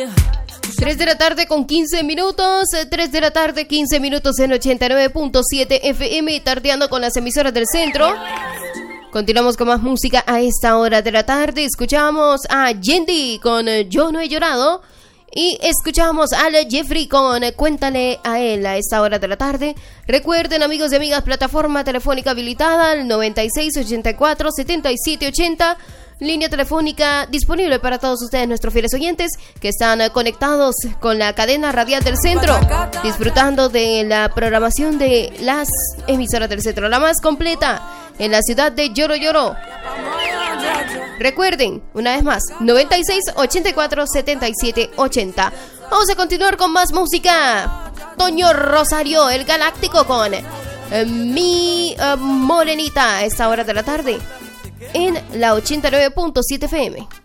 3 de la tarde con 15 minutos, 3 de la tarde 15 minutos en 89.7 FM, tardeando con las emisoras del centro. Continuamos con más música a esta hora de la tarde. Escuchamos a Yendi con Yo No He Llorado. Y escuchamos a Jeffrey con Cuéntale a él a esta hora de la tarde. Recuerden, amigos y amigas, plataforma telefónica habilitada al 9684-7780. Línea telefónica disponible para todos ustedes, nuestros fieles oyentes, que están conectados con la cadena radial del centro, disfrutando de la programación de las emisoras del centro, la más completa en la ciudad de Lloro Lloro. Recuerden, una vez más, 9684-7780. Vamos a continuar con más música. Toño Rosario, el Galáctico, con Mi Morenita a esta hora de la tarde en la 89.7 FM.